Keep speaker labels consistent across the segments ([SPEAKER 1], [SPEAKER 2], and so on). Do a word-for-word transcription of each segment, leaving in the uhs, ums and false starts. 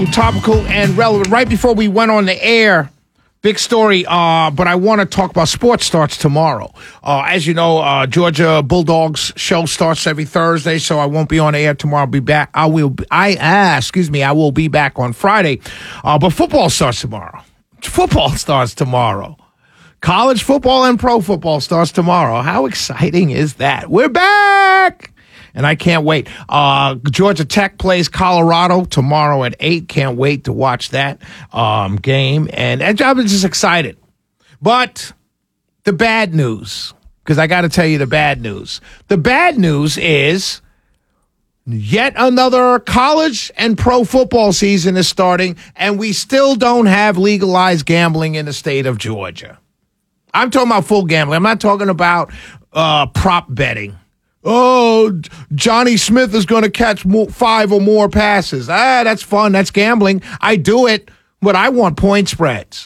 [SPEAKER 1] Topical and relevant. Right before we went on the air, big story, uh, but I want to talk about sports starts tomorrow. Uh, as you know, uh, Georgia Bulldogs show starts every Thursday, so I won't be on the air tomorrow. I'll be back. I will. Be, I ah, excuse me. I will be back on Friday, uh, but football starts tomorrow. Football starts tomorrow. College football and pro football starts tomorrow. How exciting is that? We're back! And I can't wait. Uh, Georgia Tech plays Colorado tomorrow at eight. Can't wait to watch that um, game. And, and I'm just excited. But the bad news, because I got to tell you the bad news. The bad news is yet another college and pro football season is starting, and we still don't have legalized gambling in the state of Georgia. I'm talking about full gambling. I'm not talking about uh, prop betting. Oh, Johnny Smith is going to catch more, five or more passes. Ah, that's fun. That's gambling. I do it, but I want point spreads.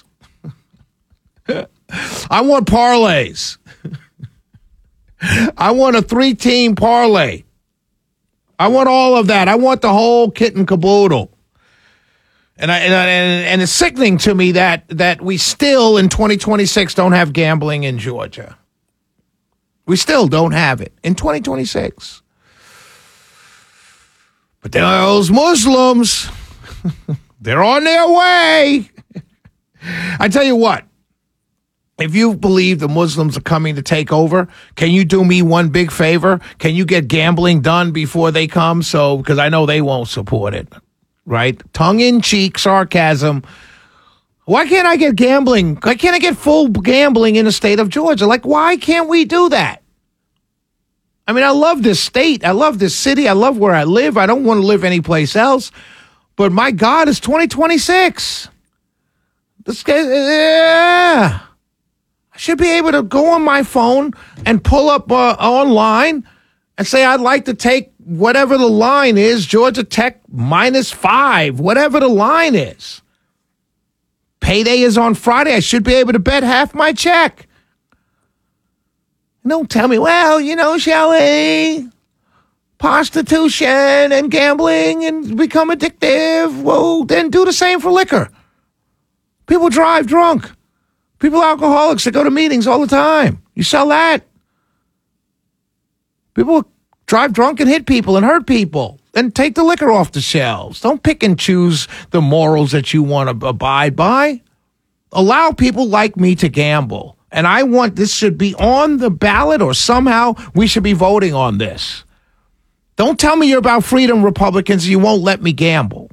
[SPEAKER 1] I want parlays. I want a three-team parlay. I want all of that. I want the whole kit and caboodle. And I, and, and and it's sickening to me that that we still in twenty twenty-six don't have gambling in Georgia. We still don't have it in twenty twenty-six. But those Muslims, they're on their way. I tell you what, if you believe the Muslims are coming to take over, can you do me one big favor? Can you get gambling done before they come? So, because I know they won't support it, right? Tongue-in-cheek sarcasm. Why can't I get gambling? Why can't I get full gambling in the state of Georgia? Like, why can't we do that? I mean, I love this state. I love this city. I love where I live. I don't want to live anyplace else. But my God, it's twenty twenty-six. This guy, yeah. I should be able to go on my phone and pull up uh, online and say, I'd like to take whatever the line is, Georgia Tech minus five, whatever the line is. Payday is on Friday. I should be able to bet half my check. Don't tell me, well, you know, Shelley, prostitution and gambling and become addictive. Well, then do the same for liquor. People drive drunk. People are alcoholics that go to meetings all the time. You sell that. People drive drunk and hit people and hurt people. And take the liquor off the shelves. Don't pick and choose the morals that you want to abide by. Allow people like me to gamble. And I want this should be on the ballot, or somehow we should be voting on this. Don't tell me you're about freedom, Republicans, and you won't let me gamble.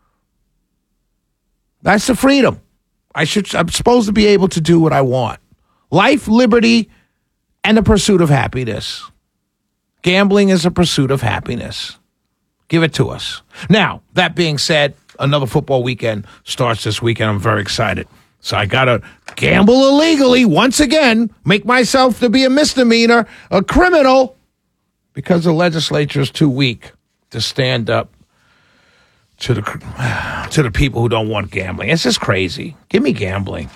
[SPEAKER 1] That's the freedom. I should, I'm supposed to be able to do what I want. Life, liberty, and the pursuit of happiness. Gambling is a pursuit of happiness. Give it to us. Now, that being said, another football weekend starts this weekend. I'm very excited. So I got to gamble illegally once again, make myself to be a misdemeanor, a criminal, because the legislature is too weak to stand up to the to the people who don't want gambling. It's just crazy. Give me gambling.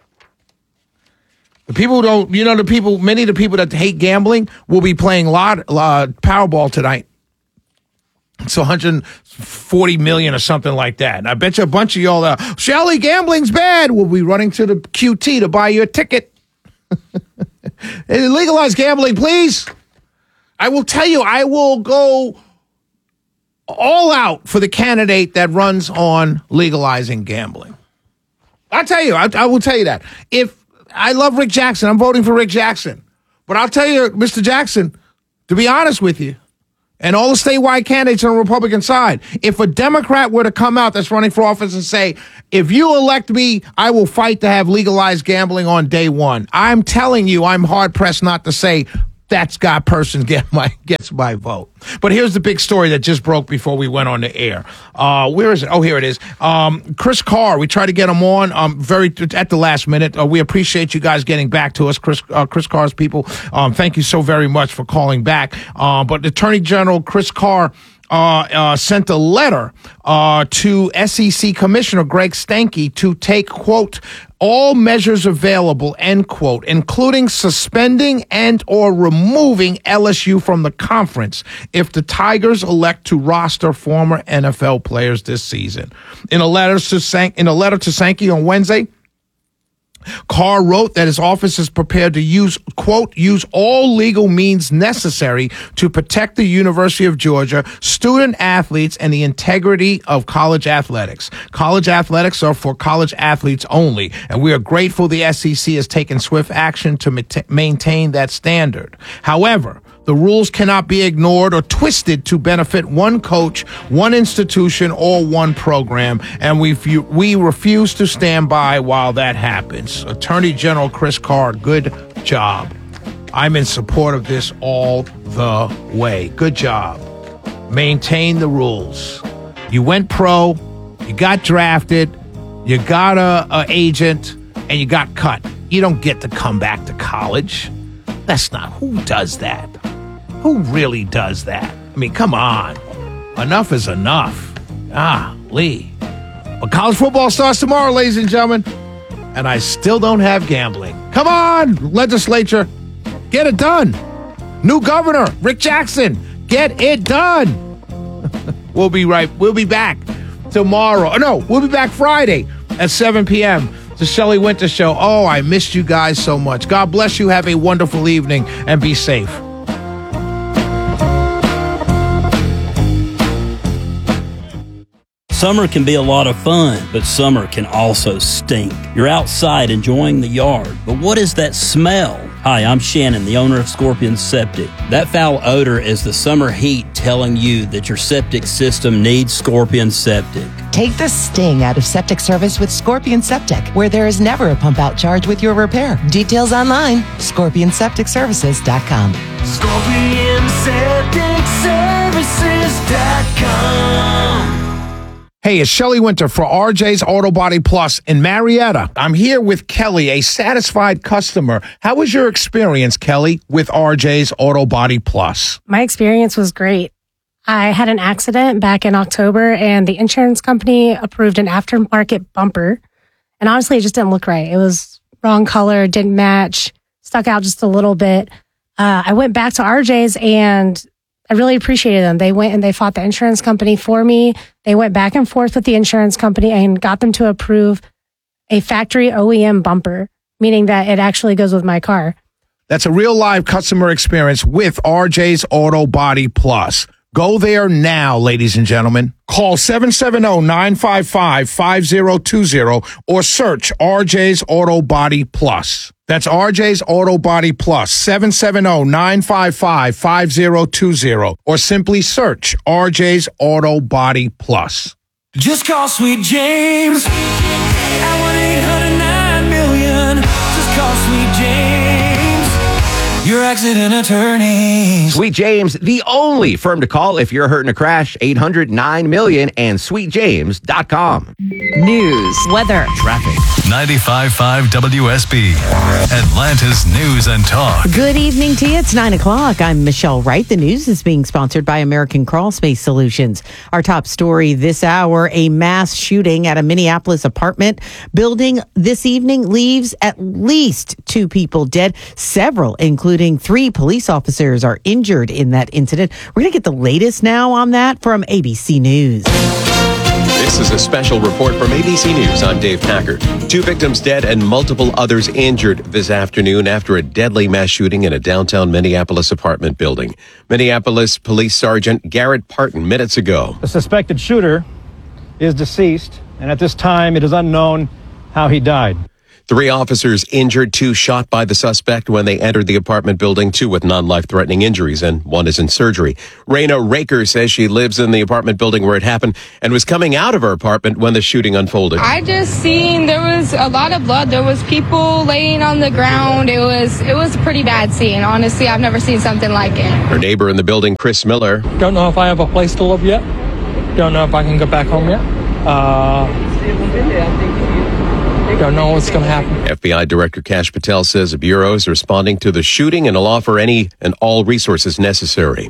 [SPEAKER 1] The people who don't, you know, the people, many of the people that hate gambling will be playing lot, uh, Powerball tonight. It's one hundred forty million or something like that. And I bet you a bunch of y'all, uh, Shelley, gambling's bad, will be running to the Q T to buy you a ticket. Legalize gambling, please. I will tell you, I will go all out for the candidate that runs on legalizing gambling. I'll tell you, I, I will tell you that. If I love Rick Jackson, I'm voting for Rick Jackson. But I'll tell you, Mister Jackson, to be honest with you, and all the statewide candidates on the Republican side, if a Democrat were to come out that's running for office and say, if you elect me, I will fight to have legalized gambling on day one, I'm telling you, I'm hard-pressed not to say that's got person get my gets my vote. But here's the big story that just broke before we went on the air. Uh, where is it? Oh, here it is. Um, Chris Carr. We tried to get him on um, very at the last minute. Uh, we appreciate you guys getting back to us, Chris uh, Chris Carr's people. Um, thank you so very much for calling back. Uh, but Attorney General Chris Carr uh, uh, sent a letter uh, to S E C Commissioner Greg Stanke to take, quote, all measures available, end quote, including suspending and or removing L S U from the conference if the Tigers elect to roster former N F L players this season. In a letter to San- in a letter to Sankey on Wednesday, Carr wrote that his office is prepared to use, quote, use all legal means necessary to protect the University of Georgia, student athletes, and the integrity of college athletics. College athletics are for college athletes only, and we are grateful the S E C has taken swift action to maintain that standard. However, the rules cannot be ignored or twisted to benefit one coach, one institution, or one program, and we we refuse to stand by while that happens. Attorney General Chris Carr, good job. I'm in support of this all the way. Good job. Maintain the rules. You went pro, you got drafted, you got a, a agent, and you got cut. You don't get to come back to college. That's not, who does that? Who really does that? I mean, come on. Enough is enough. Ah, Lee. But college football starts tomorrow, ladies and gentlemen. And I still don't have gambling. Come on, legislature. Get it done. New governor, Rick Jackson. Get it done. We'll be right. We'll be back tomorrow. No, we'll be back Friday at seven p.m. The Shelley Winter Show. Oh, I missed you guys so much. God bless you. Have a wonderful evening and be safe.
[SPEAKER 2] Summer can be a lot of fun, but summer can also stink. You're outside enjoying the yard, but what is that smell? Hi, I'm Shannon, the owner of Scorpion Septic. That foul odor is the summer heat telling you that your septic system needs Scorpion Septic.
[SPEAKER 3] Take the sting out of septic service with Scorpion Septic, where there is never a pump out charge with your repair. Details online, scorpion septic services dot com.
[SPEAKER 4] scorpion septic services dot com.
[SPEAKER 1] Hey, it's Shelley Winter for R J's Auto Body Plus in Marietta. I'm here with Kelly, a satisfied customer. How was your experience, Kelly, with R J's Auto Body Plus?
[SPEAKER 5] My experience was great. I had an accident back in October, and the insurance company approved an aftermarket bumper. And honestly, it just didn't look right. It was wrong color, didn't match, stuck out just a little bit. Uh, I went back to R J's, and I really appreciated them. They went and they fought the insurance company for me. They went back and forth with the insurance company and got them to approve a factory O E M bumper, meaning that it actually goes with my car.
[SPEAKER 1] That's a real live customer experience with R J's Auto Body Plus. Go there now, ladies and gentlemen. Call seven seven zero, nine five five, five zero two zero or search R J's Auto Body Plus. That's R J's Auto Body Plus, seven seven zero, nine five five, five zero two zero, or simply search R J's Auto Body Plus.
[SPEAKER 4] Just call Sweet James at one eight hundred nine million. Just call Sweet James, your accident attorney.
[SPEAKER 6] Sweet James, the only firm to call if you're hurt in a crash. eight hundred nine million and sweet james dot com.
[SPEAKER 7] News, weather,
[SPEAKER 6] Traffic.
[SPEAKER 8] ninety-five point five W S B, Atlanta's News and Talk.
[SPEAKER 7] Good evening to you. It's nine o'clock. I'm Michelle Wright. The news is being sponsored by American Crawl Space Solutions. Our top story this hour, a mass shooting at a Minneapolis apartment building this evening leaves at least two people dead. Several, including three police officers, are injured in that incident. We're going to get the latest now on that from A B C News.
[SPEAKER 9] This is a special report from A B C News. I'm Dave Packard. Two victims dead and multiple others injured this afternoon after a deadly mass shooting in a downtown Minneapolis apartment building. Minneapolis Police Sergeant Garrett Parton minutes ago.
[SPEAKER 10] The suspected shooter is deceased, and at this time it is unknown how he died.
[SPEAKER 9] Three officers injured, two shot by the suspect when they entered the apartment building, two with non-life-threatening injuries, and one is in surgery. Raina Raker says she lives in the apartment building where it happened and was coming out of her apartment when the shooting unfolded.
[SPEAKER 11] I just seen there was a lot of blood. There was people laying on the ground. It was it was a pretty bad scene. Honestly, I've never seen something like it.
[SPEAKER 9] Her neighbor in the building, Chris Miller.
[SPEAKER 10] Don't know if I have a place to live yet. Don't know if I can go back home yet. Uh... Don't know what's going to happen.
[SPEAKER 9] F B I Director Kash Patel says the Bureau is responding to the shooting and will offer any and all resources necessary.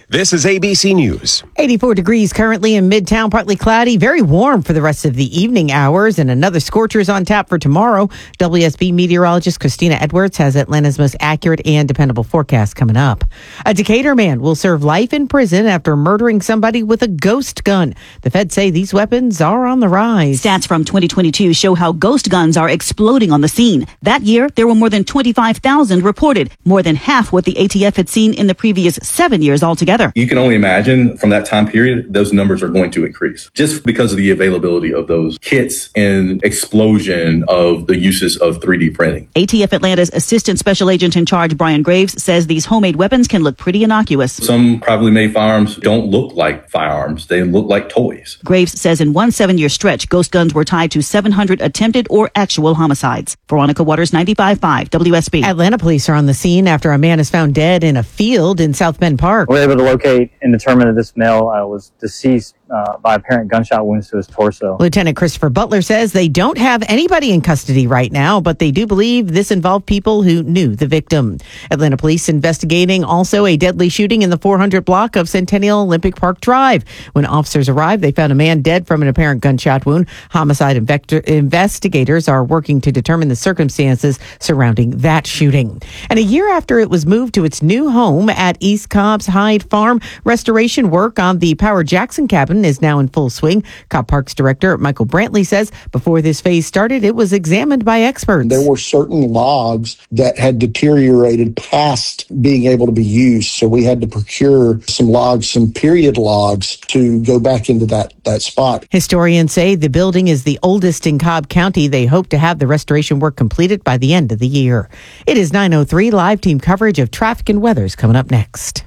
[SPEAKER 9] This is A B C News.
[SPEAKER 7] eighty-four degrees currently in Midtown, partly cloudy, very warm for the rest of the evening hours, and another scorcher is on tap for tomorrow. W S B meteorologist Christina Edwards has Atlanta's most accurate and dependable forecast coming up. A Decatur man will serve life in prison after murdering somebody with a ghost gun. The feds say these weapons are on the rise.
[SPEAKER 12] Stats from twenty twenty-two show how ghost guns are exploding on the scene. That year, there were more than twenty-five thousand reported, more than half what the A T F had seen in the previous seven years altogether.
[SPEAKER 13] You can only imagine from that time period, those numbers are going to increase just because of the availability of those kits and explosion of the uses of three D printing.
[SPEAKER 12] A T F Atlanta's Assistant Special Agent in Charge, Brian Graves, says these homemade weapons can look pretty innocuous.
[SPEAKER 13] Some privately made firearms don't look like firearms. They look like toys.
[SPEAKER 12] Graves says in one seven-year stretch, ghost guns were tied to seven hundred attempted or actual homicides. Veronica Waters, ninety-five point five W S B.
[SPEAKER 7] Atlanta police are on the scene after a man is found dead in a field in South Bend Park.
[SPEAKER 14] We were able to locate and determine that this male uh, was deceased uh, by apparent gunshot wounds to his torso.
[SPEAKER 7] Lieutenant Christopher Butler says they don't have anybody in custody right now, but they do believe this involved people who knew the victim. Atlanta police investigating also a deadly shooting in the four hundred block of Centennial Olympic Park Drive. When officers arrived, they found a man dead from an apparent gunshot wound. Homicide invector- investigators are working to determine the circumstances surrounding that shooting. And a year after it was moved to its new home at East Cobb's Hyde Farm, restoration work on the Power Jackson cabin is now in full swing. Cobb Parks director Michael Brantley says before this phase started, it was examined by experts.
[SPEAKER 15] There were certain logs that had deteriorated past being able to be used, so we had to procure some logs, some period logs, to go back into that, that spot.
[SPEAKER 7] Historians say the building is the oldest in Cobb County. They hope to have the restoration work completed by the end of the year. It is nine oh three. Live team coverage of traffic and weather's coming up next.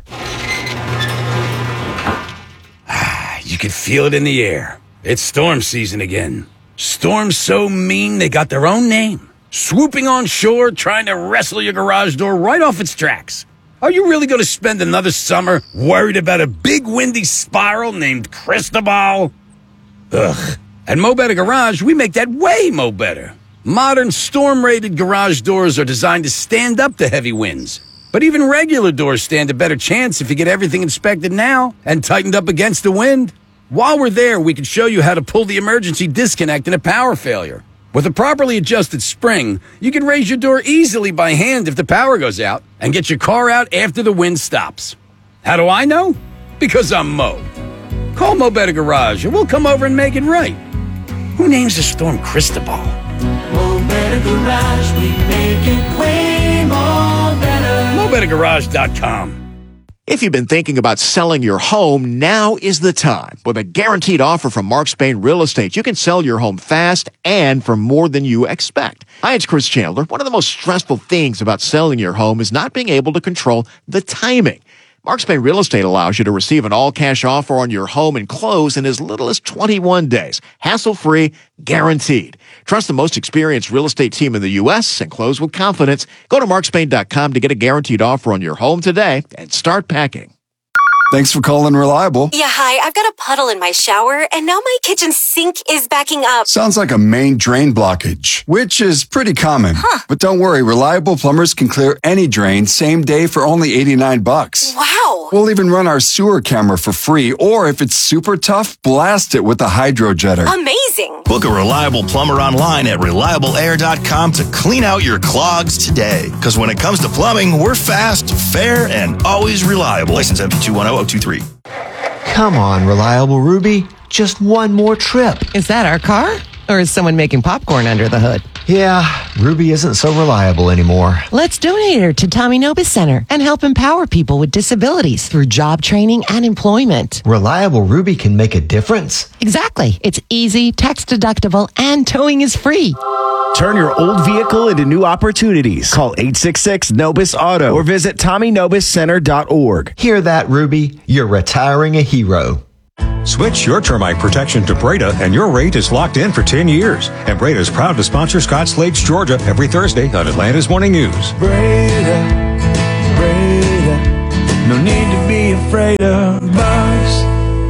[SPEAKER 16] You can feel it in the air. It's storm season again. Storms so mean they got their own name. Swooping on shore, trying to wrestle your garage door right off its tracks. Are you really going to spend another summer worried about a big windy spiral named Cristobal? Ugh. At Mo Better Garage, we make that way mo better. Modern storm-rated garage doors are designed to stand up to heavy winds. But even regular doors stand a better chance if you get everything inspected now and tightened up against the wind. While we're there, we can show you how to pull the emergency disconnect in a power failure. With a properly adjusted spring, you can raise your door easily by hand if the power goes out and get your car out after the wind stops. How do I know? Because I'm Mo. Call Mo Better Garage and we'll come over and make it right. Who names the storm Cristobal?
[SPEAKER 4] Mo Better Garage, we make it way more better.
[SPEAKER 16] Mo Better Garage dot com.
[SPEAKER 17] If you've been thinking about selling your home, now is the time. With a guaranteed offer from Mark Spain Real Estate, you can sell your home fast and for more than you expect. Hi, it's Chris Chandler. One of the most stressful things about selling your home is not being able to control the timing. Mark Spain Real Estate allows you to receive an all-cash offer on your home and close in as little as twenty-one days. Hassle-free, guaranteed. Trust the most experienced real estate team in the U S and close with confidence. Go to mark spain dot com to get a guaranteed offer on your home today and start packing.
[SPEAKER 18] Thanks for calling Reliable.
[SPEAKER 19] Yeah, hi. I've got a puddle in my shower, and now my kitchen sink is backing up.
[SPEAKER 18] Sounds like a main drain blockage, which is pretty common.
[SPEAKER 19] Huh.
[SPEAKER 18] But don't worry, Reliable plumbers can clear any drain same day for only eighty-nine bucks.
[SPEAKER 19] Wow.
[SPEAKER 18] We'll even run our sewer camera for free, or if it's super tough, blast it with a hydro jetter.
[SPEAKER 19] Amazing.
[SPEAKER 20] Book a Reliable plumber online at reliable air dot com to clean out your clogs today. Because when it comes to plumbing, we're fast, fair, and always reliable. License M P two one zero zero two three.
[SPEAKER 21] Come on, Reliable Ruby. Just one more trip.
[SPEAKER 3] Is that our car? Or is someone making popcorn under the hood?
[SPEAKER 21] Yeah, Ruby isn't so reliable anymore.
[SPEAKER 3] Let's donate her to Tommy Nobis Center and help empower people with disabilities through job training and employment.
[SPEAKER 21] Reliable Ruby can make a difference.
[SPEAKER 3] Exactly. It's easy, tax deductible, and towing is free.
[SPEAKER 22] Turn your old vehicle into new opportunities. Call eight six six Nobis Auto or visit tommy nobis center dot org.
[SPEAKER 21] Hear that, Ruby? You're retiring a hero.
[SPEAKER 23] Switch your termite protection to Breda, and your rate is locked in for ten years. And Breda is proud to sponsor Scotts Lakes, Georgia, every Thursday on Atlanta's Morning News.
[SPEAKER 4] Breda, Breda, no need to be afraid of us.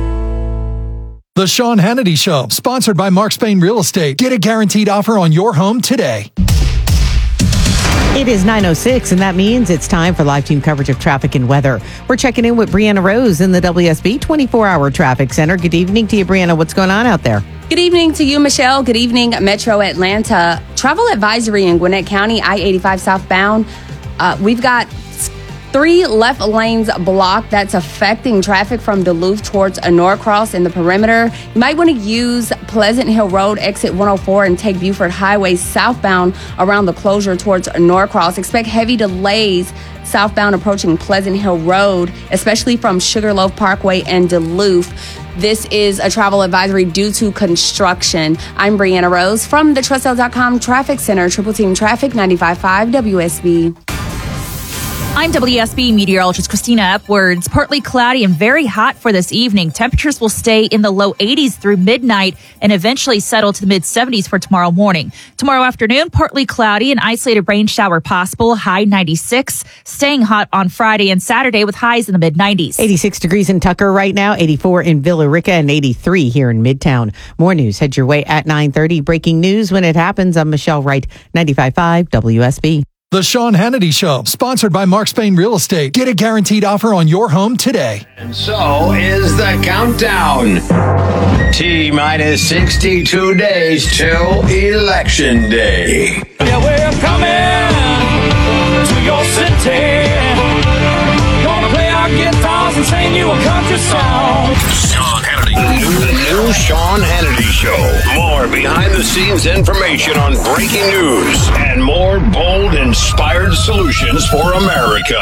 [SPEAKER 24] The Sean Hannity Show, sponsored by Mark Spain Real Estate. Get a guaranteed offer on your home today.
[SPEAKER 7] It is nine oh six, and that means it's time for live team coverage of traffic and weather. We're checking in with Brianna Rose in the W S B twenty-four hour Traffic Center. Good evening to you, Brianna. What's going on out there?
[SPEAKER 1] Good evening to you, Michelle. Good evening, Metro Atlanta. Travel advisory in Gwinnett County, I eighty-five southbound. Uh, we've got three left lanes blocked. That's affecting traffic from Duluth towards Norcross in the perimeter. You might want to use Pleasant Hill Road, exit one oh four, and take Buford Highway southbound around the closure towards Norcross. Expect heavy delays southbound approaching Pleasant Hill Road, especially from Sugarloaf Parkway and Duluth. This is a travel advisory due to construction. I'm Brianna Rose from the Trust L dot com Traffic Center, Triple Team Traffic, ninety-five point five W S B.
[SPEAKER 2] I'm W S B meteorologist Christina Epwards. Partly cloudy and very hot for this evening. Temperatures will stay in the low eighties through midnight and eventually settle to the mid seventies for tomorrow morning. Tomorrow afternoon, partly cloudy, an isolated rain shower possible, high ninety-six. Staying hot on Friday and Saturday with highs in the mid nineties.
[SPEAKER 7] eighty-six degrees in Tucker right now, eighty-four in Villa Rica, and eighty-three here in Midtown. More news head your way at nine thirty. Breaking news when it happens. I'm Michelle Wright, ninety-five point five W S B.
[SPEAKER 24] The Sean Hannity Show, sponsored by Mark Spain Real Estate. Get a guaranteed offer on your home today.
[SPEAKER 5] And so is the countdown. T minus sixty-two days till Election Day.
[SPEAKER 4] Yeah, we're coming to your city. Gonna play our guitars and sing you a country song.
[SPEAKER 5] Sean Hannity. The new Sean Hannity Show. More behind-the-scenes information on breaking news and more bold, inspired solutions for America.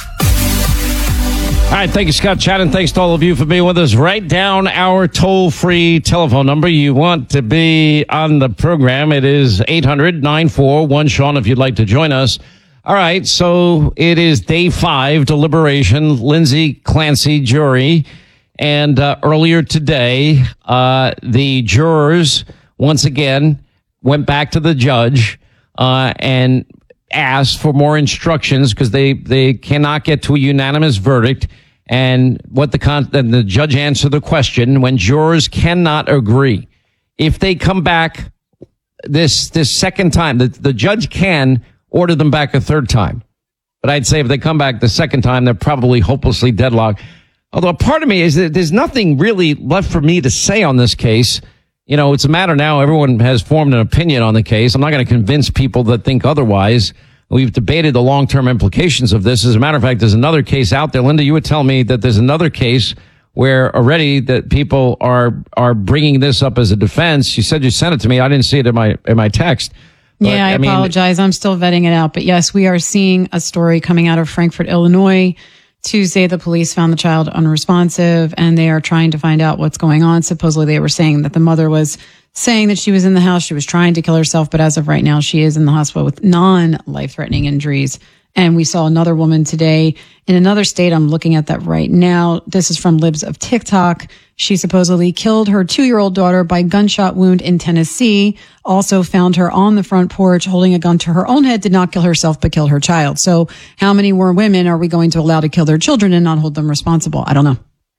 [SPEAKER 6] All right, thank you, Scott Chadden. Thanks to all of you for being with us. Write down our toll-free telephone number. You want to be on the program. It is eight hundred nine four one Sean if you'd like to join us. All right, so it is day five, deliberation, Lindsay Clancy jury. And uh, earlier today, uh, the jurors once again went back to the judge uh, and asked for more instructions because they, they cannot get to a unanimous verdict. And what the con- and the judge answered the question: when jurors cannot agree, if they come back this this second time, the, the judge can order them back a third time. But I'd say if they come back the second time, they're probably hopelessly deadlocked. Although a part of me is that there's nothing really left for me to say on this case. You know, it's a matter now. Everyone has formed an opinion on the case. I'm not going to convince people that think otherwise. We've debated the long-term implications of this. As a matter of fact, there's another case out there. Linda, you would tell me that there's another case where already that people are are bringing this up as a defense. You said you sent it to me. I didn't see it in my in my text. But,
[SPEAKER 25] yeah, I,
[SPEAKER 6] I mean,
[SPEAKER 25] apologize. I'm still vetting it out. But yes, we are seeing a story coming out of Frankfort, Illinois. Tuesday, the police found the child unresponsive, and they are trying to find out what's going on. Supposedly, they were saying that the mother was saying that she was in the house, she was trying to kill herself, but as of right now, she is in the hospital with non-life-threatening injuries. And we saw another woman today in another state. I'm looking at that right now. This is from Libs of TikTok. She supposedly killed her two-year-old daughter by gunshot wound in Tennessee. Also found her on the front porch holding a gun to her own head. Did not kill herself, but kill her child. So how many more women are we going to allow to kill their children and not hold them responsible? I don't know.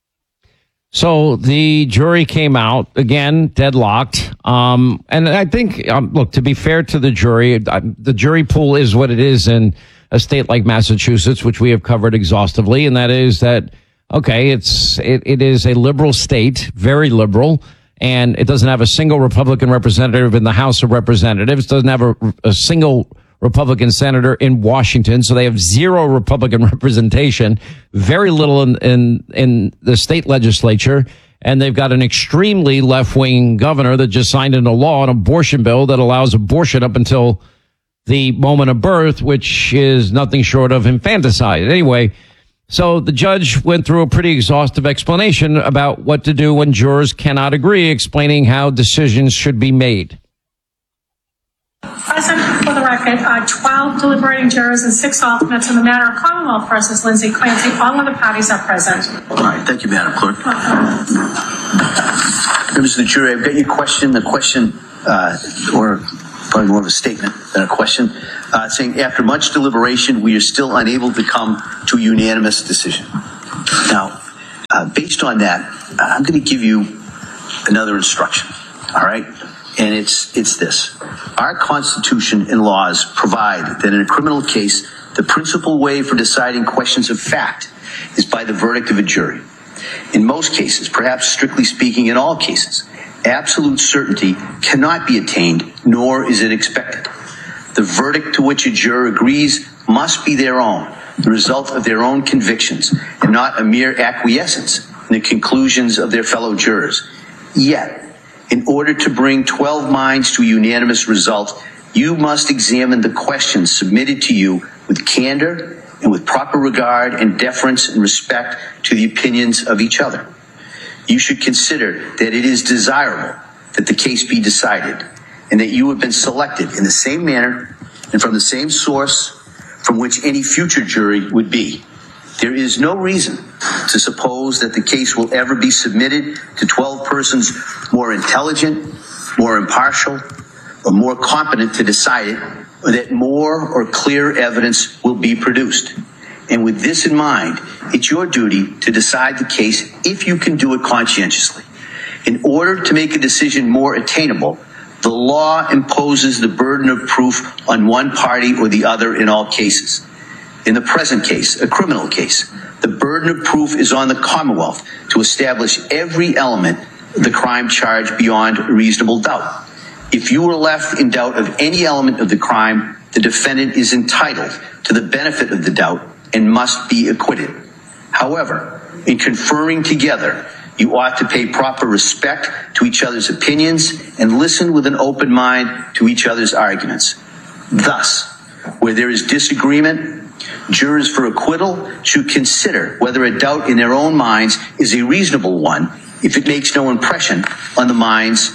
[SPEAKER 6] So the jury came out again, deadlocked. Um, and I think, um, look, to be fair to the jury, uh, the jury pool is what it is in a state like Massachusetts, which we have covered exhaustively. And that is that, okay, it's, it, it is a liberal state, very liberal, and it doesn't have a single Republican representative in the House of Representatives, doesn't have a, a single Republican senator in Washington, so they have zero Republican representation, very little in, in, in the state legislature, and they've got an extremely left-wing governor that just signed into law an abortion bill that allows abortion up until the moment of birth, which is nothing short of infanticide. Anyway, so the judge went through a pretty exhaustive explanation about what to do when jurors cannot agree, explaining how decisions should be made.
[SPEAKER 26] Present for the record are twelve deliberating jurors and six alternates in the matter of Commonwealth versus Lindsay Clancy. All of the parties are present.
[SPEAKER 27] All right, thank you, Madam Clerk. Members of the jury, I've got your question. The question, uh, or probably more of a statement than a question, uh, saying after much deliberation, we are still unable to come to a unanimous decision. Now, uh, based on that, I'm going to give you another instruction. All right. And and it's it's this. Our Constitution and laws provide that in a criminal case, the principal way for deciding questions of fact is by the verdict of a jury. In most cases, perhaps strictly speaking in all cases, absolute certainty cannot be attained, nor is it expected. The verdict to which a juror agrees must be their own, the result of their own convictions, and not a mere acquiescence in the conclusions of their fellow jurors. Yet, in order to bring twelve minds to a unanimous result, you must examine the questions submitted to you with candor and with proper regard and deference and respect to the opinions of each other. You should consider that it is desirable that the case be decided and that you have been selected in the same manner and from the same source from which any future jury would be. There is no reason to suppose that the case will ever be submitted to twelve persons more intelligent, more impartial, or more competent to decide it, or that more or clear evidence will be produced. And with this in mind, it's your duty to decide the case if you can do it conscientiously. In order to make a decision more attainable, the law imposes the burden of proof on one party or the other in all cases. In the present case, a criminal case, the burden of proof is on the Commonwealth to establish every element of the crime charge beyond reasonable doubt. If you are left in doubt of any element of the crime, the defendant is entitled to the benefit of the doubt and must be acquitted. However, in conferring together, you ought to pay proper respect to each other's opinions and listen with an open mind to each other's arguments. Thus, where there is disagreement, jurors for acquittal should consider whether a doubt in their own minds is a reasonable one if it makes no impression on the minds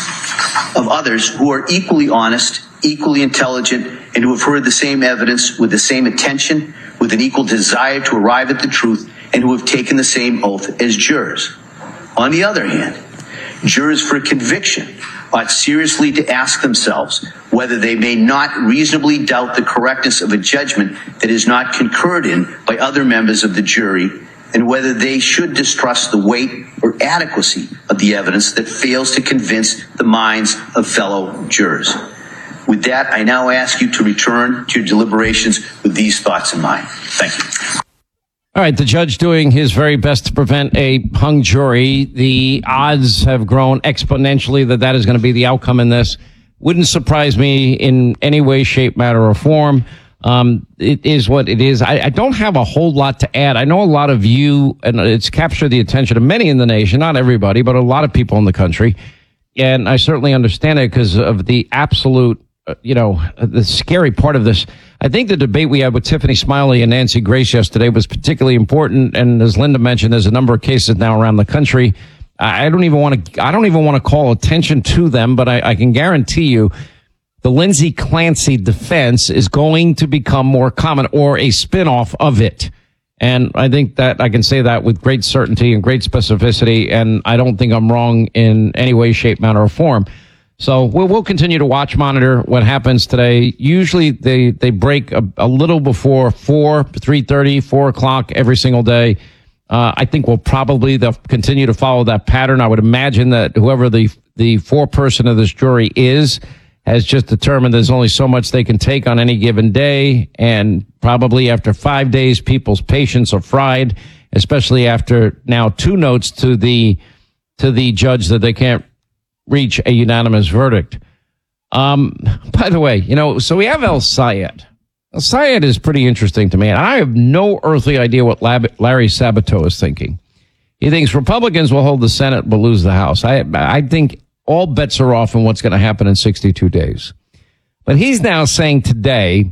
[SPEAKER 27] of others who are equally honest, equally intelligent, and who have heard the same evidence with the same attention, with an equal desire to arrive at the truth, and who have taken the same oath as jurors. On the other hand, jurors for conviction ought seriously to ask themselves whether they may not reasonably doubt the correctness of a judgment that is not concurred in by other members of the jury, and whether they should distrust the weight or adequacy of the evidence that fails to convince the minds of fellow jurors. With that, I now ask you to return to your deliberations with these thoughts in mind. Thank you.
[SPEAKER 6] All right, the judge doing his very best to prevent a hung jury. The odds have grown exponentially that that is going to be the outcome in this. Wouldn't surprise me in any way, shape, matter, or form. Um, it is what it is. I, I don't have a whole lot to add. I know a lot of you, and it's captured the attention of many in the nation, not everybody, but a lot of people in the country. And I certainly understand it because of the absolute, uh, you know, the scary part of this. I think the debate we had with Tiffany Smiley and Nancy Grace yesterday was particularly important. And as Linda mentioned, there's a number of cases now around the country. I don't even want to, I don't even want to call attention to them, but I, I can guarantee you the Lindsay Clancy defense is going to become more common, or a spinoff of it. And I think that I can say that with great certainty and great specificity. And I don't think I'm wrong in any way, shape, manner, or form. So we'll, we'll continue to watch, monitor what happens today. Usually they, they break a, a little before four, three thirty, four o'clock every single day. Uh, I think we'll probably they'll continue to follow that pattern. I would imagine that whoever the, the foreperson of this jury is has just determined there's only so much they can take on any given day. And probably after five days, people's patience are fried, especially after now two notes to the, to the judge that they can't reach a unanimous verdict. Um, by the way, you know, so we have El Sayed. El Sayed is pretty interesting to me, and I have no earthly idea what Lab- Larry Sabato is thinking. He thinks Republicans will hold the Senate but lose the House. I, I think all bets are off on what's going to happen in sixty-two days. But he's now saying today,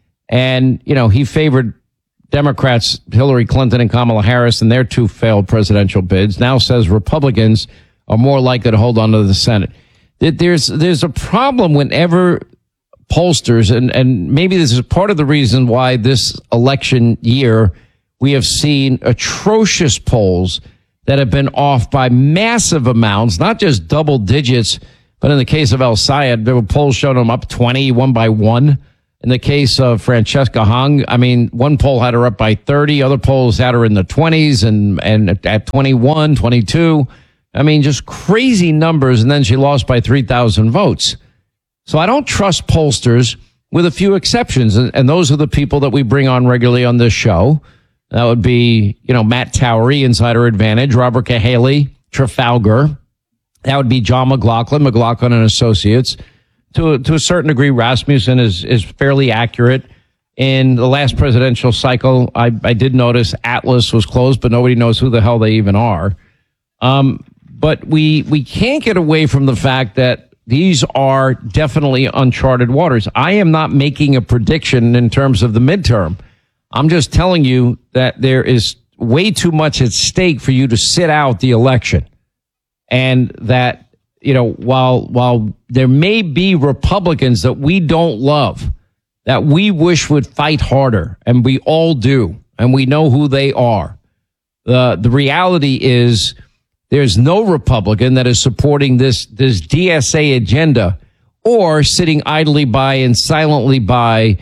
[SPEAKER 6] and, you know, he favored Democrats, Hillary Clinton and Kamala Harris, in their two failed presidential bids, now says Republicans are more likely to hold on to the Senate. There's there's a problem whenever pollsters, and, and maybe this is part of the reason why this election year we have seen atrocious polls that have been off by massive amounts, not just double digits, but in the case of El Sayed, there were polls showing him up twenty, one by one. In the case of Francesca Hung, I mean, one poll had her up by thirty, other polls had her in the twenties and, and at twenty-one, twenty-two. I mean, just crazy numbers. And then she lost by three thousand votes. So I don't trust pollsters, with a few exceptions. And, and those are the people that we bring on regularly on this show. That would be, you know, Matt Towery, Insider Advantage, Robert Cahaly, Trafalgar. That would be John McLaughlin, McLaughlin and Associates. To, to a certain degree, Rasmussen is, is fairly accurate. In the last presidential cycle, I, I did notice Atlas was closed, but nobody knows who the hell they even are. Um, but we, we can't get away from the fact that these are definitely uncharted waters. I am not making a prediction in terms of the midterm. I'm just telling you that there is way too much at stake for you to sit out the election. And that, you know, while, while there may be Republicans that we don't love, that we wish would fight harder, and we all do, and we know who they are. The, the reality is, there's no Republican that is supporting this, this D S A agenda or sitting idly by and silently by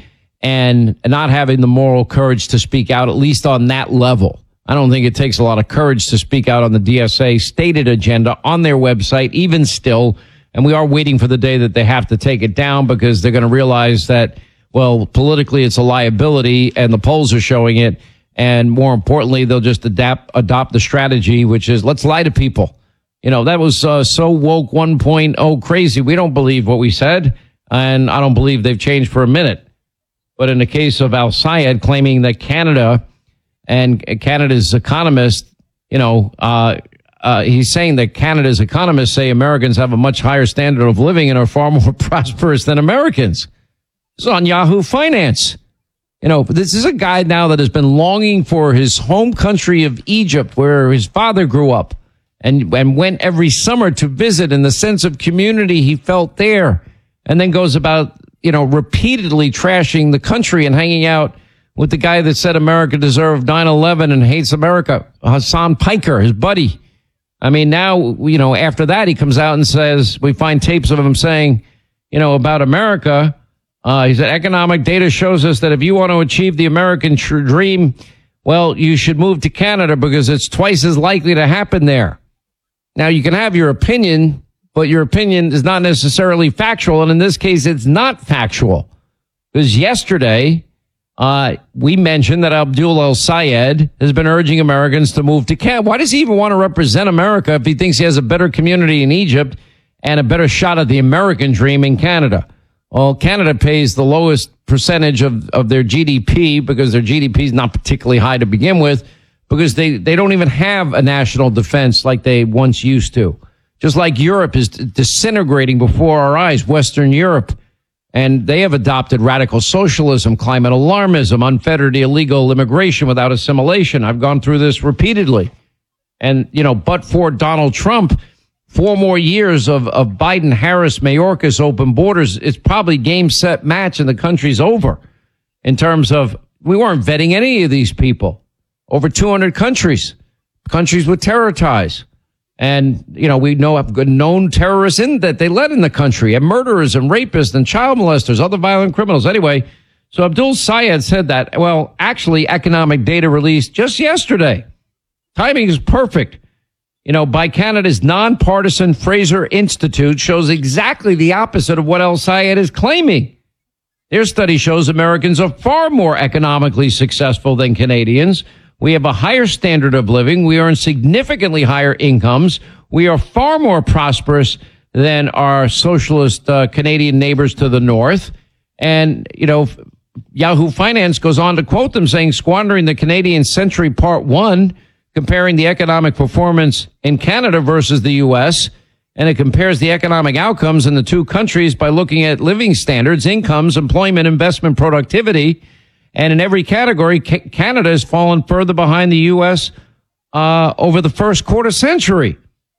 [SPEAKER 6] and not having the moral courage to speak out, at least on that level. I don't think it takes a lot of courage to speak out on the D S A stated agenda on their website, even still. And we are waiting for the day that they have to take it down because they're going to realize that, well, politically it's a liability and the polls are showing it. And more importantly, they'll just adapt, adopt the strategy, which is let's lie to people. You know, that was uh, so woke one point oh crazy. We don't believe what we said. And I don't believe they've changed for a minute. But in the case of Al-Sayed claiming that Canada and Canada's economists, you know, uh, uh, he's saying that Canada's economists say Americans have a much higher standard of living and are far more prosperous than Americans. It's on Yahoo Finance. You know, this is a guy now that has been longing for his home country of Egypt, where his father grew up, and, and went every summer to visit, and the sense of community he felt there, and then goes about, you know, repeatedly trashing the country and hanging out with the guy that said America deserved nine eleven and hates America, Hassan Piker, his buddy. I mean, now, you know, after that, he comes out and says, we find tapes of him saying, you know, about America. Uh, he said, economic data shows us that if you want to achieve the American tr- dream, well, you should move to Canada because it's twice as likely to happen there. Now, you can have your opinion, but your opinion is not necessarily factual. And in this case, it's not factual. Because yesterday, uh, we mentioned that Abdul El-Sayed has been urging Americans to move to Canada. Why does he even want to represent America if he thinks he has a better community in Egypt and a better shot at the American dream in Canada? Well, Canada pays the lowest percentage of, of their G D P because their G D P is not particularly high to begin with, because they, they don't even have a national defense like they once used to. Just like Europe is disintegrating before our eyes, Western Europe, and they have adopted radical socialism, climate alarmism, unfettered illegal immigration without assimilation. I've gone through this repeatedly. And, you know, but for Donald Trump, four more years of, of Biden, Harris, Mayorkas, open borders, it's probably game, set, match, and the country's over. In terms of, we weren't vetting any of these people. Over two hundred countries, countries with terror ties. And, you know, we know have known terrorists in that they let in the country, and murderers and rapists and child molesters, other violent criminals. Anyway, so Abdul Sayed said that, well, actually, economic data released just yesterday. Timing is perfect. You know, by Canada's nonpartisan Fraser Institute shows exactly the opposite of what El-Sayed is claiming. Their study shows Americans are far more economically successful than Canadians. We have a higher standard of living. We earn significantly higher incomes. We are far more prosperous than our socialist uh, Canadian neighbors to the north. And, you know, Yahoo Finance goes on to quote them saying, squandering the Canadian century part one, comparing the economic performance in Canada versus the U S, and it compares the economic outcomes in the two countries by looking at living standards, incomes, employment, investment, productivity. And in every category, ca- Canada has fallen further behind the U S uh, over the first quarter century.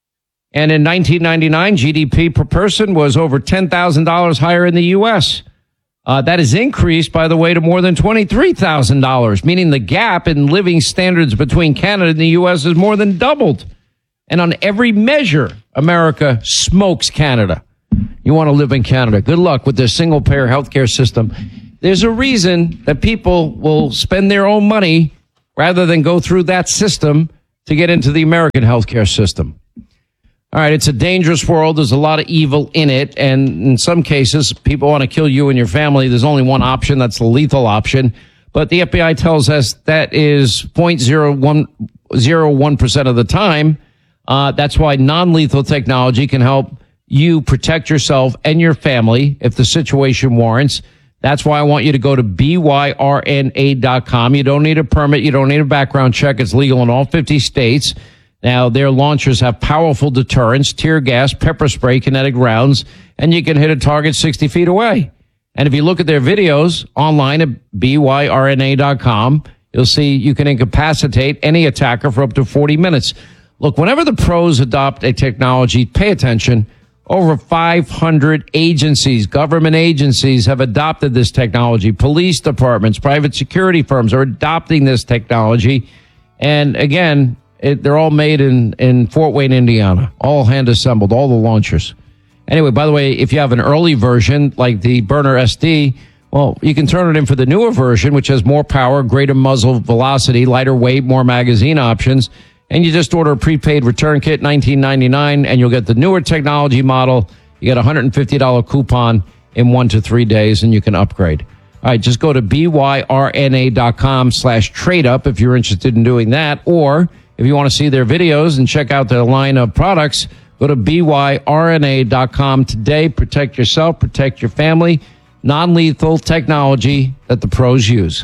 [SPEAKER 6] And in nineteen ninety-nine, G D P per person was over ten thousand dollars higher in the U S. Uh, that has increased, by the way, to more than twenty-three thousand dollars, meaning the gap in living standards between Canada and the U S has more than doubled. And on every measure, America smokes Canada. You want to live in Canada. Good luck with this single-payer healthcare system. There's a reason that people will spend their own money rather than go through that system to get into the American healthcare system. All right, it's a dangerous world. There's a lot of evil in it. And in some cases, people want to kill you and your family. There's only one option. That's the lethal option. But the F B I tells us that is zero point zero one zero one percent of the time. Uh, that's why non-lethal technology can help you protect yourself and your family if the situation warrants. That's why I want you to go to B Y R N A dot com. You don't need a permit. You don't need a background check. It's legal in all fifty states. Now, their launchers have powerful deterrents, tear gas, pepper spray, kinetic rounds, and you can hit a target sixty feet away. And if you look at their videos online at B Y R N A dot com, you'll see you can incapacitate any attacker for up to forty minutes. Look, whenever the pros adopt a technology, pay attention. Over five hundred agencies, government agencies, have adopted this technology. Police departments, private security firms are adopting this technology. And again, it, they're all made in, in Fort Wayne, Indiana, all hand assembled, all the launchers. Anyway, by the way, if you have an early version like the Burner S D, well, you can turn it in for the newer version, which has more power, greater muzzle velocity, lighter weight, more magazine options. And you just order a prepaid return kit, nineteen ninety-nine, and you'll get the newer technology model. You get a one hundred fifty dollars coupon in one to three days, and you can upgrade. All right, just go to B Y R N A dot com slash trade up if you're interested in doing that. Or if you want to see their videos and check out their line of products, go to B Y R N A dot com today. Protect yourself, protect your family. Non-lethal technology that the pros use.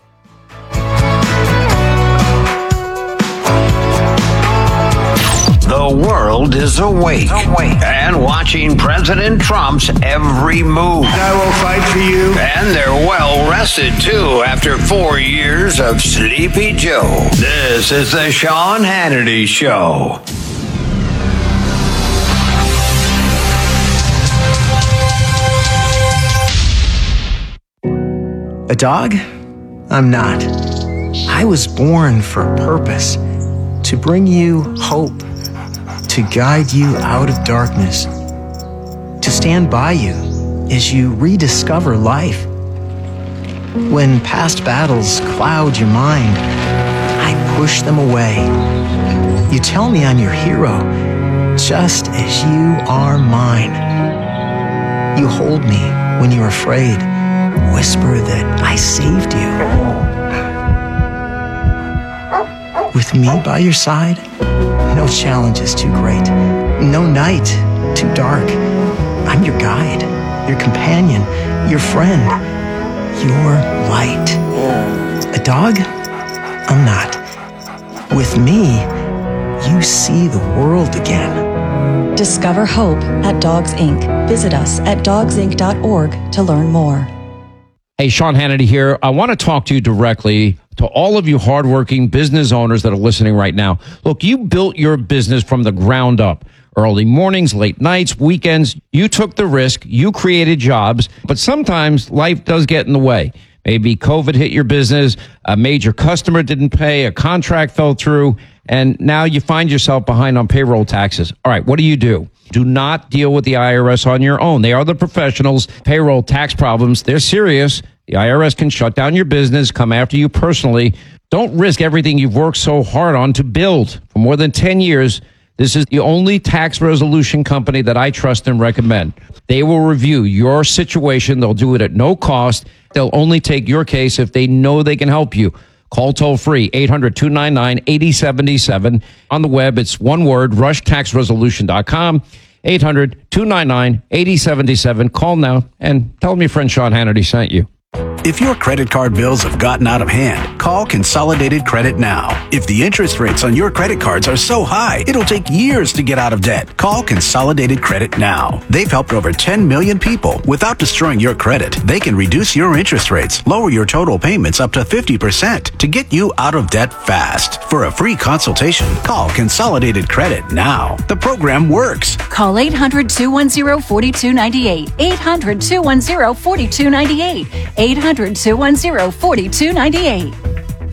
[SPEAKER 5] The world is awake, awake and watching President Trump's every move.
[SPEAKER 8] I will fight for you.
[SPEAKER 5] And they're well rested, too, after four years of Sleepy Joe. This is the Sean Hannity Show.
[SPEAKER 21] A dog? I'm not. I was born for a purpose, to bring you hope, to guide you out of darkness, to stand by you as you rediscover life. When past battles cloud your mind, I push them away. You tell me I'm your hero, just as you are mine. You hold me when you're afraid, whisper that I saved you. With me by your side, no challenge is too great, no night too dark. I'm your guide, your companion, your friend, your light. A dog? I'm not. With me, you see the world again.
[SPEAKER 9] Discover hope at Dogs Incorporated. Visit us at dogs inc dot org to learn more.
[SPEAKER 6] Hey, Sean Hannity here. I want to talk to you directly, to all of you hardworking business owners that are listening right now. Look, you built your business from the ground up. Early mornings, late nights, weekends. You took the risk. You created jobs. But sometimes life does get in the way. Maybe COVID hit your business, a major customer didn't pay, a contract fell through, and now you find yourself behind on payroll taxes. All right, what do you do? Do not deal with the I R S on your own. They are the professionals. Payroll tax problems, they're serious. The I R S can shut down your business, come after you personally. Don't risk everything you've worked so hard on to build. For more than ten years, this is the only tax resolution company that I trust and recommend. They will review your situation. They'll do it at no cost. They'll only take your case if they know they can help you. Call toll free, eight hundred, two nine nine, eight oh seven seven. On the web, it's one word, rush tax resolution dot com. eight hundred, two nine nine, eight oh seven seven. Call now and tell them your friend Sean Hannity sent you.
[SPEAKER 10] If your credit card bills have gotten out of hand, call Consolidated Credit now. If the interest rates on your credit cards are so high, it'll take years to get out of debt. Call Consolidated Credit now. They've helped over ten million people without destroying your credit. They can reduce your interest rates, lower your total payments up to fifty percent to get you out of debt fast. For a free consultation, call Consolidated Credit now. The program works.
[SPEAKER 11] Call eight hundred, two one zero, four two nine eight. eight hundred, two one zero, four two nine eight. eight hundred, two one zero, four two nine eight.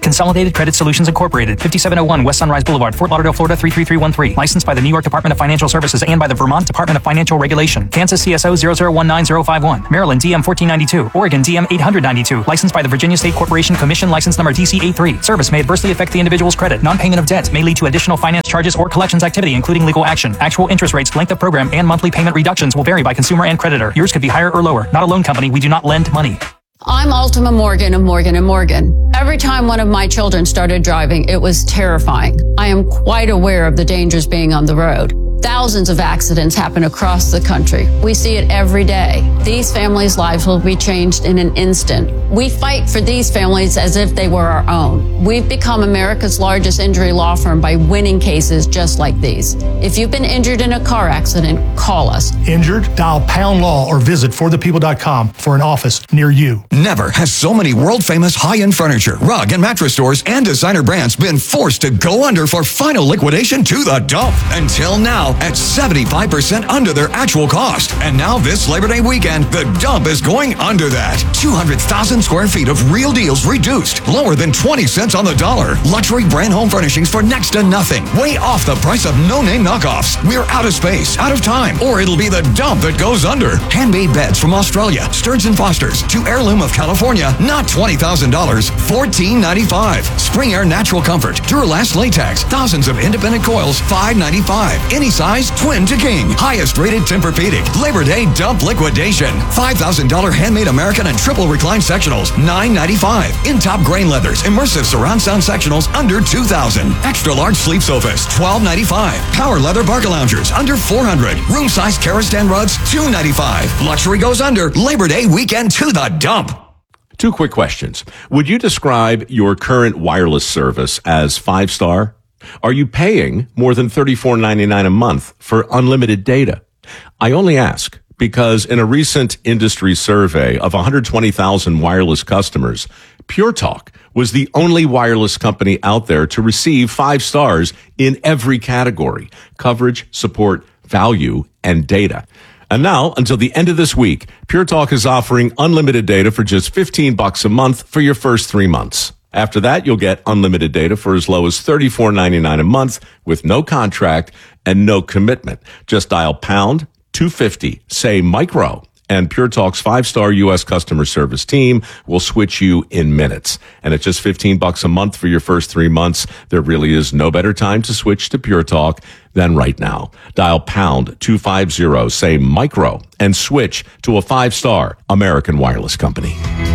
[SPEAKER 8] Consolidated Credit Solutions Incorporated, fifty-seven oh one West Sunrise Boulevard, Fort Lauderdale, Florida three three three one three. Licensed by the New York Department of Financial Services and by the Vermont Department of Financial Regulation. Kansas C S O zero zero one nine zero five one. Maryland D M fourteen ninety-two. Oregon D M eight hundred ninety-two. Licensed by the Virginia State Corporation Commission, license number D C A three. Service may adversely affect the individual's credit. Non-payment of debt may lead to additional finance charges or collections activity, including legal action. Actual interest rates, length of program, and monthly payment reductions will vary by consumer and creditor. Yours could be higher or lower. Not a loan company. We do not lend money.
[SPEAKER 12] I'm Ultima Morgan of Morgan and Morgan. Every time one of my children started driving, it was terrifying. I am quite aware of the dangers being on the road. Thousands of accidents happen across the country. We see it every day. These families' lives will be changed in an instant. We fight for these families as if they were our own. We've become America's largest injury law firm by winning cases just like these. If you've been injured in a car accident, call us.
[SPEAKER 13] Injured? Dial pound law or visit for the people dot com for an office near you.
[SPEAKER 14] Never has so many world-famous high-end furniture, rug, and mattress stores and designer brands been forced to go under for final liquidation to the dump. Until now, at seventy-five percent under their actual cost. And now this Labor Day weekend, the dump is going under that. two hundred thousand square feet of real deals reduced, lower than twenty cents on the dollar. Luxury brand home furnishings for next to nothing, way off the price of no-name knockoffs. We're out of space, out of time, or it'll be the dump that goes under. Handmade beds from Australia, Stearns and Foster's, to Heirloom of California, not twenty thousand dollars, fourteen ninety-five. Spring Air Natural Comfort, Duralast Latex, thousands of independent coils, five ninety-five. Any size, twin to king. Highest rated Tempur-Pedic. Labor Day dump liquidation. five thousand dollars handmade American and triple recline sectionals, nine ninety-five. In top grain leathers, immersive surround sound sectionals, under two thousand. Extra large sleep sofas, twelve ninety-five. Power leather barca loungers, under four hundred. Room size Karastan rugs, two ninety-five. Luxury goes under. Labor Day weekend to the dump.
[SPEAKER 15] Two quick questions. Would you describe your current wireless service as five-star? Are you paying more than thirty-four ninety-nine a month for unlimited data? I only ask because in a recent industry survey of one hundred twenty thousand wireless customers, Pure Talk was the only wireless company out there to receive five stars in every category: coverage, support, value, and data. And now, until the end of this week, Pure Talk is offering unlimited data for just fifteen bucks a month for your first three months. After that, you'll get unlimited data for as low as thirty-four ninety-nine a month with no contract and no commitment. Just dial pound two fifty, say micro, and Pure Talk's five-star U S customer service team will switch you in minutes. And at just fifteen bucks a month for your first three months, there really is no better time to switch to Pure Talk than right now. Dial pound two fifty, say micro, and switch to a five-star American wireless company.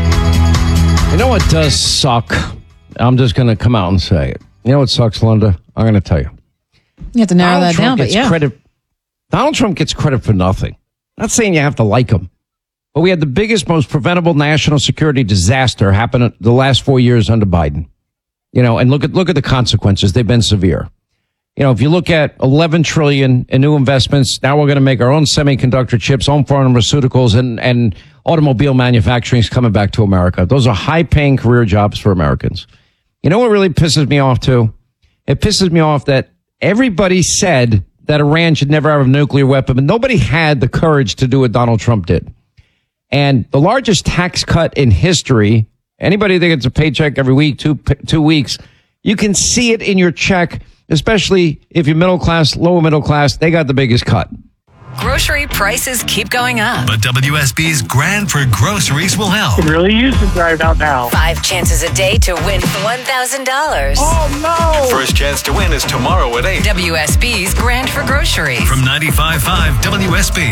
[SPEAKER 6] You know what does suck? I'm just going to come out and say it. You know what sucks, Linda? I'm going to tell you.
[SPEAKER 25] You have to narrow
[SPEAKER 6] Donald
[SPEAKER 25] that
[SPEAKER 6] Trump
[SPEAKER 25] down, but
[SPEAKER 6] gets
[SPEAKER 25] yeah.
[SPEAKER 6] Credit, Donald Trump gets credit for nothing. Not saying you have to like him, but we had the biggest, most preventable national security disaster happen the last four years under Biden. You know, and look at look at the consequences. They've been severe. You know, if you look at eleven trillion in new investments, now we're going to make our own semiconductor chips, own pharmaceuticals, and, and automobile manufacturing is coming back to America. Those are high-paying career jobs for Americans. You know what really pisses me off, too? It pisses me off that everybody said that Iran should never have a nuclear weapon, but nobody had the courage to do what Donald Trump did. And the largest tax cut in history, anybody that gets a paycheck every week, two two weeks, you can see it in your check, especially if you're middle class, lower middle class, they got the biggest cut.
[SPEAKER 16] Grocery prices keep going up.
[SPEAKER 17] But W S B's Grand for Groceries will help.
[SPEAKER 28] It really is the drive out now.
[SPEAKER 16] Five chances a day to win one thousand dollars.
[SPEAKER 28] Oh, no!
[SPEAKER 17] First chance to win is tomorrow at eight.
[SPEAKER 16] W S B's Grand for Groceries.
[SPEAKER 17] From ninety-five point five W S B.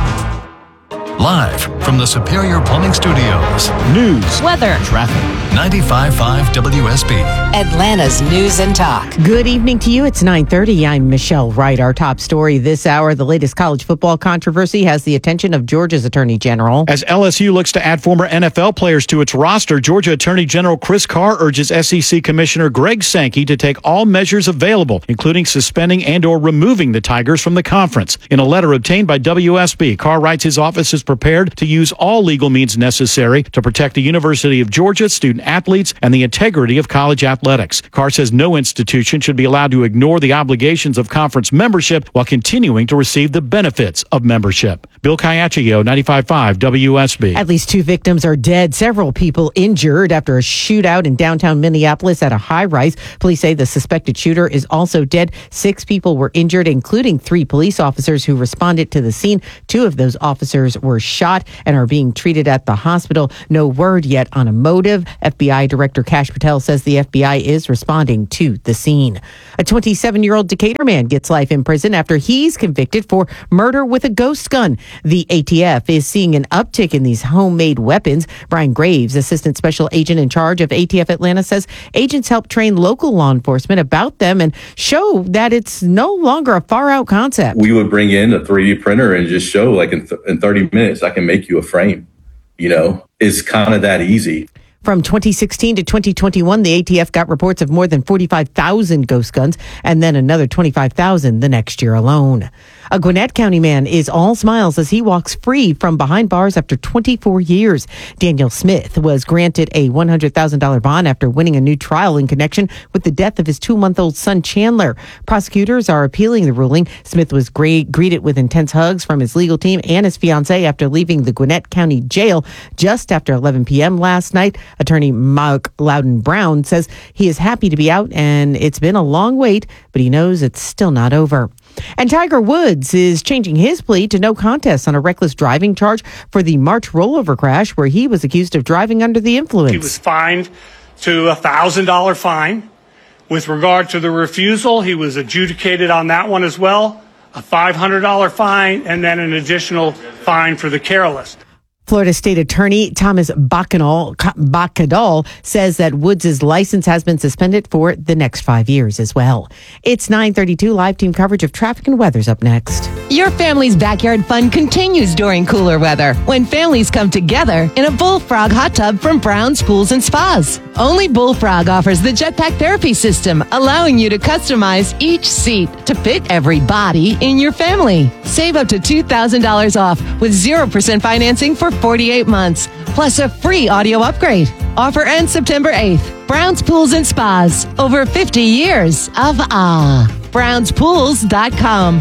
[SPEAKER 17] Live from the Superior Plumbing Studios. News,
[SPEAKER 2] weather,
[SPEAKER 17] traffic. ninety-five point five W S B.
[SPEAKER 16] Atlanta's News and Talk.
[SPEAKER 7] Good evening to you. It's nine thirty. I'm Michelle Wright. Our top story this hour, the latest college football controversy has the attention of Georgia's Attorney General.
[SPEAKER 29] As L S U looks to add former N F L players to its roster, Georgia Attorney General Chris Carr urges S E C Commissioner Greg Sankey to take all measures available, including suspending and or removing the Tigers from the conference. In a letter obtained by W S B, Carr writes his office is prepared to use all legal means necessary to protect the University of Georgia, student athletes, and the integrity of college athletics. Carr says no institution should be allowed to ignore the obligations of conference membership while continuing to receive the benefits of membership. Bill Caiaccio, ninety-five point five W S B.
[SPEAKER 7] At least two victims are dead, several people injured after a shootout in downtown Minneapolis at a high-rise. Police say the suspected shooter is also dead. Six people were injured, including three police officers who responded to the scene. Two of those officers were shot and are being treated at the hospital. No word yet on a motive. F B I Director Kash Patel says the F B I is responding to the scene. A twenty-seven-year-old Decatur man gets life in prison after he's convicted for murder with a ghost gun. The A T F is seeing an uptick in these homemade weapons. Brian Graves, Assistant Special Agent in charge of A T F Atlanta, says agents help train local law enforcement about them and show that it's no longer a far-out concept.
[SPEAKER 1] We would bring in a three D printer and just show, like, in, th- in thirty minutes, I can make you a frame. You know, it's kind of that easy.
[SPEAKER 7] From twenty sixteen to twenty twenty-one, the A T F got reports of more than forty-five thousand ghost guns and then another twenty-five thousand the next year alone. A Gwinnett County man is all smiles as he walks free from behind bars after twenty-four years. Daniel Smith was granted a one hundred thousand dollars bond after winning a new trial in connection with the death of his two-month-old son, Chandler. Prosecutors are appealing the ruling. Smith was great, greeted with intense hugs from his legal team and his fiancée after leaving the Gwinnett County Jail just after eleven p.m. last night. Attorney Mark Loudon Brown says he is happy to be out and it's been a long wait, but he knows it's still not over. And Tiger Woods is changing his plea to no contest on a reckless driving charge for the March rollover crash where he was accused of driving under the influence.
[SPEAKER 3] He was fined to a one thousand dollars fine. With regard to the refusal, he was adjudicated on that one as well, a five hundred dollars fine, and then an additional fine for the careless.
[SPEAKER 7] Florida State Attorney Thomas Bacadal, Bacadal says that Woods' license has been suspended for the next five years as well. It's nine thirty-two. Live team coverage of traffic and weather's up next.
[SPEAKER 4] Your family's backyard fun continues during cooler weather when families come together in a Bullfrog hot tub from Brown's Pools and Spas. Only Bullfrog offers the jetpack therapy system, allowing you to customize each seat to fit every body in your family. Save up to two thousand dollars off with zero percent financing for forty-eight months, plus a free audio upgrade. Offer ends September eighth. Brown's Pools and Spas. Over fifty years of ah. Browns Pools dot com.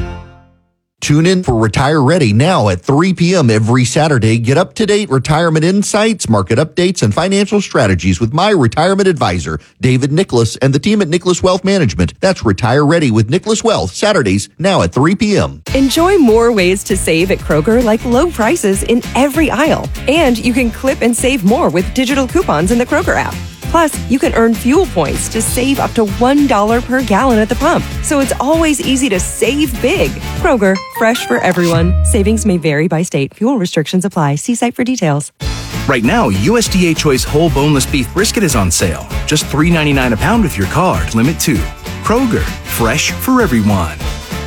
[SPEAKER 18] Tune in for Retire Ready now at three p.m. every Saturday. Get up-to-date retirement insights, market updates, and financial strategies with my retirement advisor, David Nicholas, and the team at Nicholas Wealth Management. That's Retire Ready with Nicholas Wealth, Saturdays now at three p.m.
[SPEAKER 19] Enjoy more ways to save at Kroger, like low prices in every aisle. And you can clip and save more with digital coupons in the Kroger app. Plus, you can earn fuel points to save up to one dollar per gallon at the pump. So it's always easy to save big. Kroger, fresh for everyone. Savings may vary by state. Fuel restrictions apply. See site for details.
[SPEAKER 20] Right now, U S D A Choice whole boneless beef brisket is on sale. Just three ninety-nine a pound with your card. Limit two. Kroger, fresh for everyone.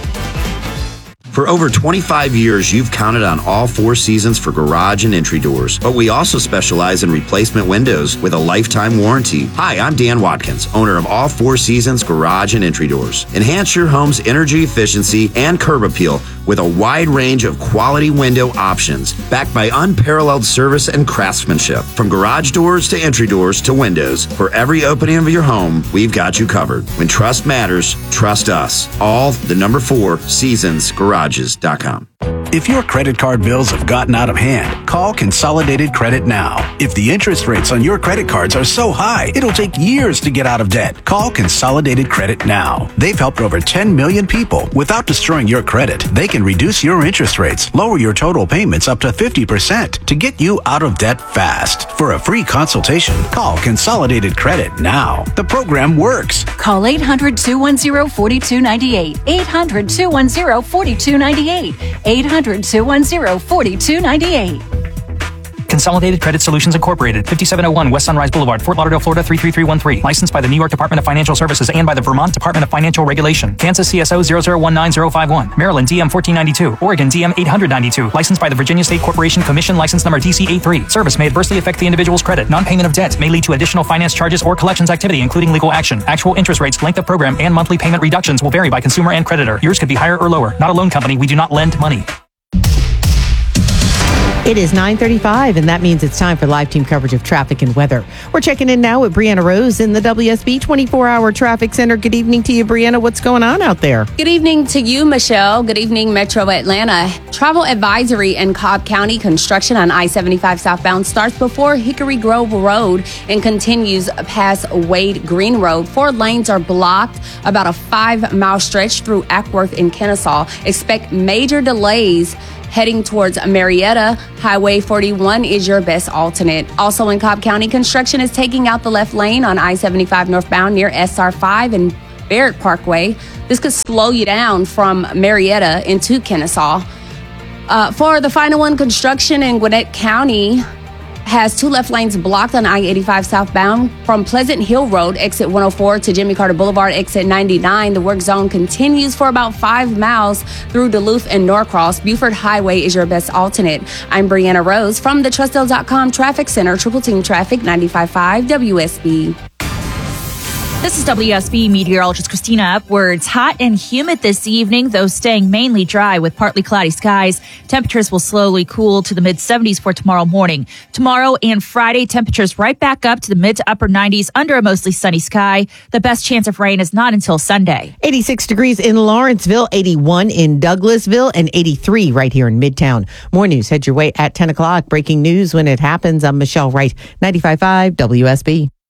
[SPEAKER 22] For over twenty-five years, you've counted on All Four Seasons for garage and entry doors. But we also specialize in replacement windows with a lifetime warranty. Hi, I'm Dan Watkins, owner of All Four Seasons Garage and Entry Doors. Enhance your home's energy efficiency and curb appeal with a wide range of quality window options, backed by unparalleled service and craftsmanship. From garage doors to entry doors to windows, for every opening of your home, we've got you covered. When trust matters, trust us. All the number four Seasons Garage. dot com.
[SPEAKER 10] If your credit card bills have gotten out of hand, call Consolidated Credit now. If the interest rates on your credit cards are so high, it'll take years to get out of debt. Call Consolidated Credit now. They've helped over ten million people. Without destroying your credit, they can reduce your interest rates, lower your total payments up to fifty percent to get you out of debt fast. For a free consultation, call Consolidated Credit now. The program works.
[SPEAKER 11] Call eight hundred, two one zero, four two nine eight. eight hundred, two one zero, four two nine eight. eight hundred, two one zero, four two nine eight.
[SPEAKER 8] Consolidated Credit Solutions Incorporated, fifty-seven oh one West Sunrise Boulevard, Fort Lauderdale, Florida three three three one three. Licensed by the New York Department of Financial Services and by the Vermont Department of Financial Regulation. Kansas C S O zero zero one nine zero five one. Maryland D M fourteen ninety-two. Oregon D M eight ninety-two. Licensed by the Virginia State Corporation Commission, license number D C eighty-three. Service may adversely affect the individual's credit. Non-payment of debt may lead to additional finance charges or collections activity, including legal action. Actual interest rates, length of program, and monthly payment reductions will vary by consumer and creditor. Yours could be higher or lower. Not a loan company. We do not lend money.
[SPEAKER 7] It is nine thirty-five, and that means it's time for live team coverage of traffic and weather. We're checking in now with Brianna Rose in the W S B twenty-four hour Traffic Center. Good evening to you, Brianna. What's going on out there?
[SPEAKER 5] Good evening to you, Michelle. Good evening, Metro Atlanta. Travel advisory in Cobb County. Construction on I seventy-five southbound starts before Hickory Grove Road and continues past Wade Green Road. Four lanes are blocked, about a five-mile stretch through Ackworth and Kennesaw. Expect major delays heading towards Marietta. Highway forty-one is your best alternate. Also in Cobb County, construction is taking out the left lane on I seventy-five northbound near S R five and Barrett Parkway. This could slow you down from Marietta into Kennesaw. Uh, for the final one, construction in Gwinnett County has two left lanes blocked on I eighty-five southbound from Pleasant Hill Road, exit one oh four, to Jimmy Carter Boulevard, exit ninety-nine. The work zone continues for about five miles through Duluth and Norcross. Buford Highway is your best alternate. I'm Brianna Rose from the Trustdale dot com Traffic Center, Triple Team Traffic, ninety-five point five W S B.
[SPEAKER 2] This is W S B meteorologist Christina Upwards. Hot and humid this evening, though staying mainly dry with partly cloudy skies. Temperatures will slowly cool to the mid seventies for tomorrow morning. Tomorrow and Friday, temperatures right back up to the mid to upper nineties under a mostly sunny sky. The best chance of rain is not until Sunday.
[SPEAKER 7] eighty-six degrees in Lawrenceville, eighty-one in Douglasville, and eighty-three right here in Midtown. More news head your way at ten o'clock. Breaking news when it happens. I'm Michelle Wright, ninety-five point five W S B.